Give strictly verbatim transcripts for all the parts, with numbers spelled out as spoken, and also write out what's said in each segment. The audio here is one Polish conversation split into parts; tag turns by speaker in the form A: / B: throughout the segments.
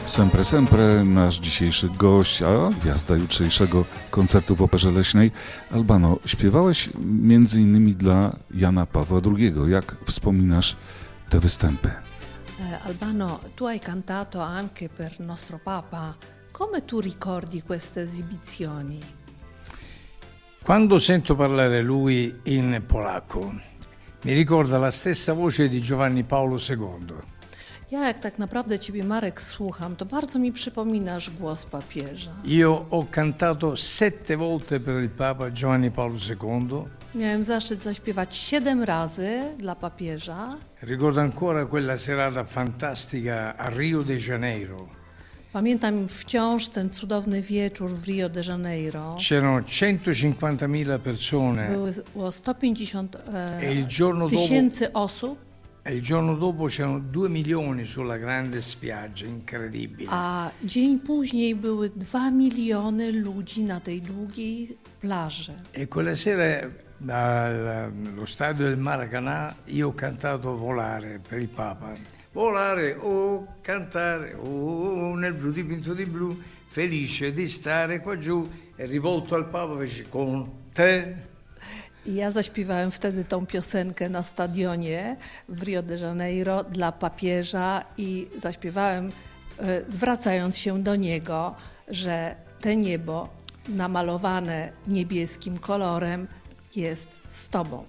A: Sempre Sempre, nasz dzisiejszy gość, a gwiazda jutrzejszego koncertu w Operze Leśnej. Albano, śpiewałeś między innymi dla Jana Pawła drugiego. Jak wspominasz te występy?
B: Albano, tu hai cantato anche per nostro Papa. Come tu ricordi queste esibizioni?
C: Quando sento parlare lui in polacco, mi ricorda la stessa voce di Giovanni Paolo secondo.
B: Ja jak tak naprawdę Ciebie, Marek, słucham, to bardzo mi przypominasz głos papieża.
C: Io ho cantato sette volte per il Papa Giovanni Paolo secondo.
B: Miałem zaszczyt zaśpiewać siedem razy dla papieża.
C: Ricordo ancora quella serata fantastica a Rio de Janeiro.
B: Pamiętam wciąż ten cudowny wieczór w Rio de Janeiro.
C: C'erano centocinquantamila persone.
B: Było sto pięćdziesiąt
C: e il giorno
B: tysięcy
C: dopo,
B: osób.
C: E il giorno dopo c'erano due milioni sulla grande spiaggia, incredibile.
B: A dzień później były dwa miliony ludzi na tej długiej plaży.
C: E quella sera allo stadio del Maracanã io ho cantato Volare per il Papa. Volare o cantare o nel blu dipinto di blu, felice di stare qua giù, e rivolto al Papa fece con te.
B: I ja zaśpiewałem wtedy tą piosenkę na stadionie w Rio de Janeiro dla papieża i zaśpiewałem, zwracając się do niego, że te niebo namalowane niebieskim kolorem jest z Tobą.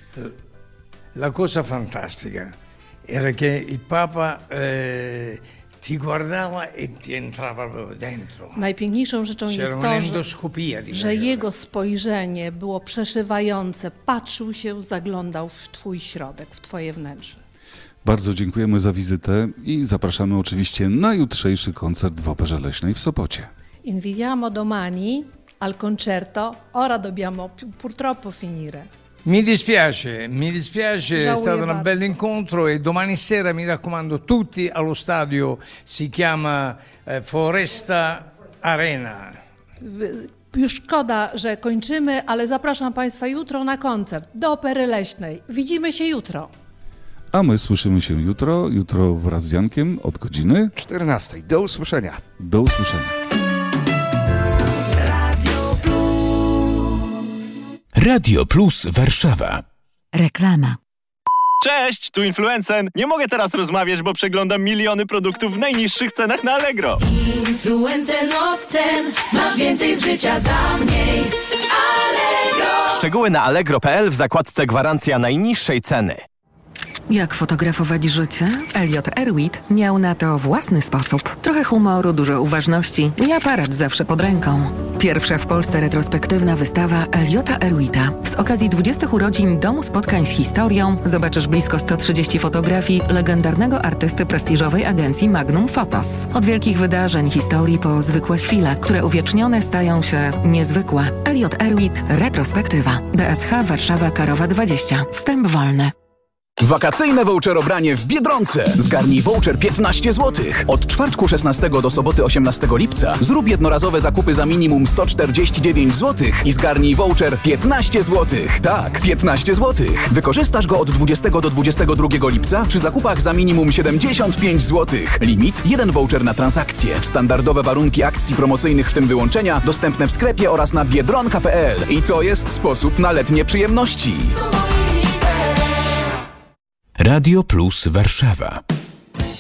C: La cosa fantastica era che il Papa eh, ti guardava e ti entrava dentro.
B: Najpiękniejszą rzeczą
C: C'era
B: jest to, że, że jego spojrzenie było przeszywające, patrzył się, zaglądał w Twój środek, w Twoje wnętrze.
A: Bardzo dziękujemy za wizytę i zapraszamy oczywiście na jutrzejszy koncert w Operze Leśnej w Sopocie.
B: Invitiamo domani al concerto, ora dobbiamo purtroppo finire.
C: Mi dispiace, mi dispiace, è stato un bel incontro e domani sera mi raccomando tutti allo stadio, si chiama eh, Foresta Arena.
B: Już szkoda, że kończymy, ale zapraszam Państwa jutro na koncert do Opery Leśnej. Widzimy się jutro.
A: A my słyszymy się jutro, jutro wraz z Jankiem od godziny
D: czternastej. Do usłyszenia.
A: Do usłyszenia.
E: Radio Plus Warszawa.
F: Reklama.
G: Cześć, tu Influencen. Nie mogę teraz rozmawiać, bo przeglądam miliony produktów w najniższych cenach na Allegro.
H: Influencen od cen, masz więcej z życia za mniej. Allegro.
I: Szczegóły na allegro kropka p l w zakładce gwarancja najniższej ceny.
F: Jak fotografować życie? Elliot Erwitt miał na to własny sposób. Trochę humoru, dużo uważności i aparat zawsze pod ręką. Pierwsza w Polsce retrospektywna wystawa Elliota Erwitta. Z okazji dwudziestych urodzin Domu Spotkań z Historią zobaczysz blisko sto trzydzieści fotografii legendarnego artysty prestiżowej agencji Magnum Photos. Od wielkich wydarzeń, historii po zwykłe chwile, które uwiecznione stają się niezwykłe. Elliot Erwitt Retrospektywa. D S H Warszawa Karowa dwadzieścia. Wstęp wolny.
E: Wakacyjne voucherobranie w Biedronce. Zgarnij voucher piętnaście złotych. Od czwartku szesnastego do soboty osiemnastego lipca zrób jednorazowe zakupy za minimum sto czterdzieści dziewięć złotych i zgarnij voucher piętnaście złotych. Tak, piętnaście złotych. Wykorzystasz go od dwudziestego do dwudziestego drugiego lipca przy zakupach za minimum siedemdziesiąt pięć złotych. Limit jeden voucher na transakcję. Standardowe warunki akcji promocyjnych, w tym wyłączenia, dostępne w sklepie oraz na biedronka kropka p l. I to jest sposób na letnie przyjemności. Radio Plus Warszawa.